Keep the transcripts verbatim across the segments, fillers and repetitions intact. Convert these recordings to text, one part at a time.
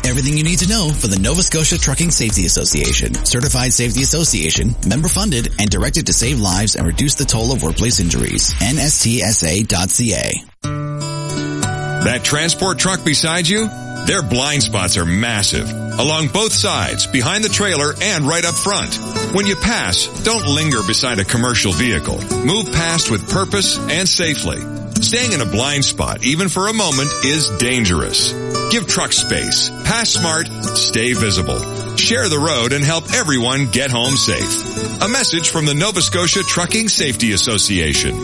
Everything you need to know for the Nova Scotia Trucking Safety Association. Certified Safety Association, member funded and directed to save lives and reduce the toll of workplace injuries. N S T S A dot C A. That transport truck beside you? Their blind spots are massive. Along both sides, behind the trailer, and right up front. When you pass, don't linger beside a commercial vehicle. Move past with purpose and safely. Staying in a blind spot, even for a moment, is dangerous. Give trucks space. Pass smart. Stay visible. Share the road and help everyone get home safe. A message from the Nova Scotia Trucking Safety Association.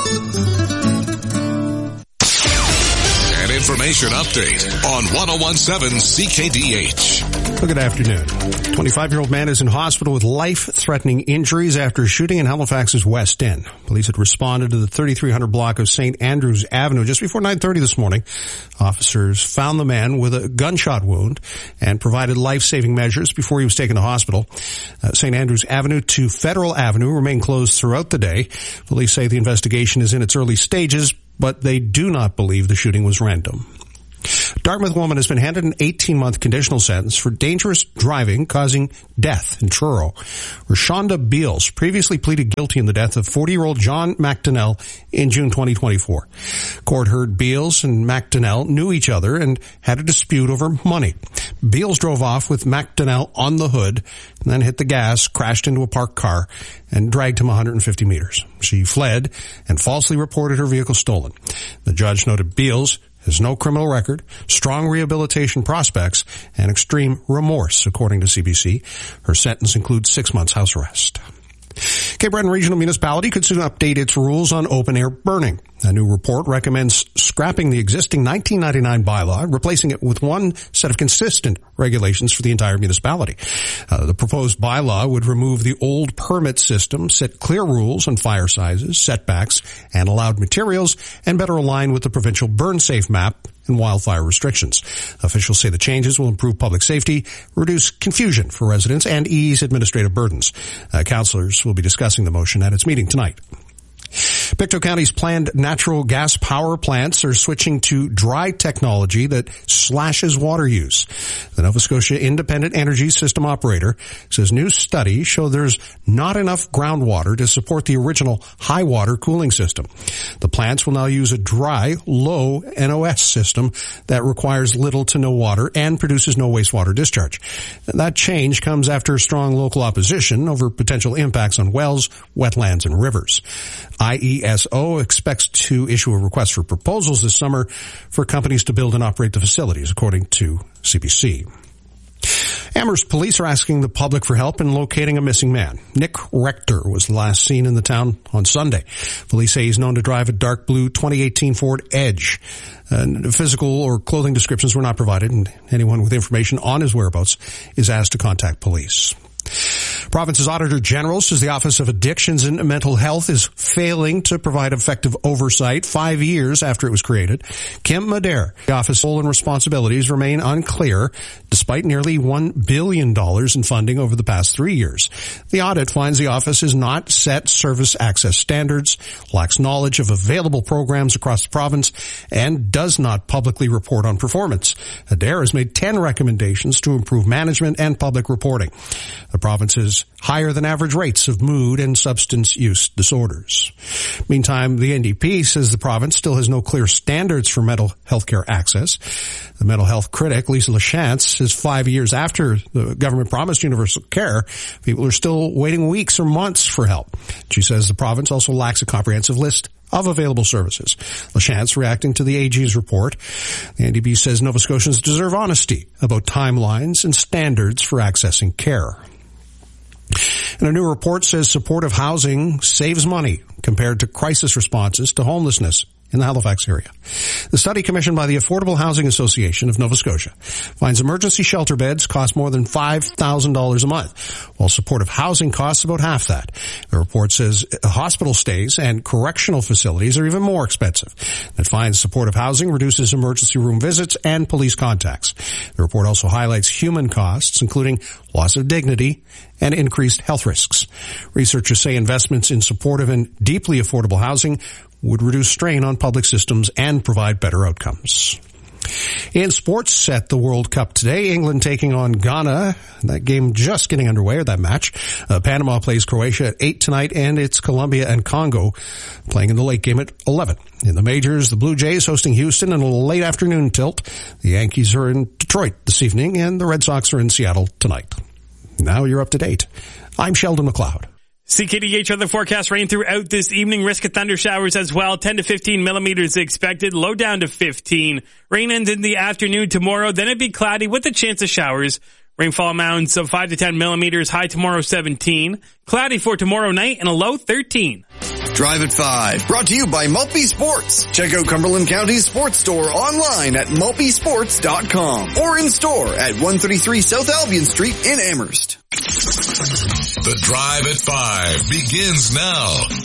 An information update on ten seventeen C K D H. Well, good afternoon. twenty-five-year-old man is in hospital with life-threatening injuries after a shooting in Halifax's West End. Police had responded to the thirty-three hundred block of Saint Andrews Avenue just before nine thirty this morning. Officers found the man with a gunshot wound and provided life-saving measures before he was taken to hospital. Uh, Saint Andrews Avenue to Federal Avenue remain closed throughout the day. Police say the investigation is in its early stages, but they do not believe the shooting was random. Dartmouth woman has been handed an eighteen-month conditional sentence for dangerous driving causing death in Truro. Rashonda Beals previously pleaded guilty in the death of forty-year-old John McDonnell in June twenty twenty-four. Court heard Beals and McDonnell knew each other and had a dispute over money. Beals drove off with McDonnell on the hood and then hit the gas, crashed into a parked car, and dragged him one hundred fifty meters. She fled and falsely reported her vehicle stolen. The judge noted Beals has no criminal record, strong rehabilitation prospects, and extreme remorse, according to C B C. Her sentence includes six months house arrest. Cape Breton Regional Municipality could soon update its rules on open-air burning. A new report recommends scrapping the existing nineteen ninety-nine bylaw, replacing it with one set of consistent regulations for the entire municipality. Uh, the proposed bylaw would remove the old permit system, set clear rules on fire sizes, setbacks, and allowed materials, and better align with the provincial burn-safe map and wildfire restrictions. Officials say the changes will improve public safety, reduce confusion for residents, and ease administrative burdens. Uh, councillors will be discussing the motion at its meeting tonight. Pictou County's planned natural gas power plants are switching to dry technology that slashes water use. The Nova Scotia Independent Energy System Operator says new studies show there's not enough groundwater to support the original high water cooling system. The plants will now use a dry, low N O S system that requires little to no water and produces no wastewater discharge. That change comes after strong local opposition over potential impacts on wells, wetlands, and rivers. I E S O expects to issue a request for proposals this summer for companies to build and operate the facilities, according to C B C. Amherst police are asking the public for help in locating a missing man. Nick Rector was last seen in the town on Sunday. Police say he's known to drive a dark blue twenty eighteen Ford Edge. Uh, physical or clothing descriptions were not provided, and anyone with information on his whereabouts is asked to contact police. Province's Auditor General says the Office of Addictions and Mental Health is failing to provide effective oversight five years after it was created. Kim Madare, the office's role and responsibilities remain unclear despite nearly one billion dollars in funding over the past three years. The audit finds the office has not set service access standards, lacks knowledge of available programs across the province, and does not publicly report on performance. Adair has made ten recommendations to improve management and public reporting. The province's higher than average rates of mood and substance use disorders. Meantime, the N D P says the province still has no clear standards for mental health care access. The mental health critic, Lisa Lachance, says five years after the government promised universal care, people are still waiting weeks or months for help. She says the province also lacks a comprehensive list of available services. Lachance reacting to the A G's report. The N D P says Nova Scotians deserve honesty about timelines and standards for accessing care. And a new report says supportive housing saves money compared to crisis responses to homelessness in the Halifax area. The study commissioned by the Affordable Housing Association of Nova Scotia finds emergency shelter beds cost more than five thousand dollars a month, while supportive housing costs about half that. The report says hospital stays and correctional facilities are even more expensive. It finds supportive housing reduces emergency room visits and police contacts. The report also highlights human costs, including loss of dignity and increased health risks. Researchers say investments in supportive and deeply affordable housing would reduce strain on public systems and provide better outcomes. In sports, set the World Cup today. England taking on Ghana. That game just getting underway, or that match. Uh, Panama plays Croatia at eight tonight, and it's Colombia and Congo playing in the late game at eleven. In the majors, the Blue Jays hosting Houston in a late afternoon tilt. The Yankees are in Detroit this evening, and the Red Sox are in Seattle tonight. Now you're up to date. I'm Sheldon McLeod. C K D H weather forecast: rain throughout this evening. Risk of thunder showers as well. ten to fifteen millimeters expected. Low down to fifteen. Rain ends in the afternoon tomorrow. Then it'd be cloudy with a chance of showers. Rainfall amounts of five to ten millimeters. High tomorrow seventeen. Cloudy for tomorrow night and a low thirteen. Drive at five. Brought to you by Maltby Sports. Check out Cumberland County's sports store online at maltby sports dot com or in store at one thirty-three South Albion Street in Amherst. The Drive at five begins now